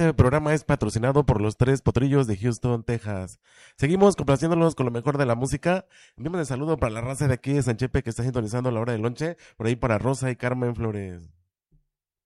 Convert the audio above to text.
este programa es patrocinado por los Tres Potrillos de Houston, Texas. Seguimos complaciéndolos con lo mejor de la música. Enviamos de saludo para la raza de aquí de Sanchepe que está sintonizando a la hora del lonche. Por ahí para Rosa y Carmen Flores.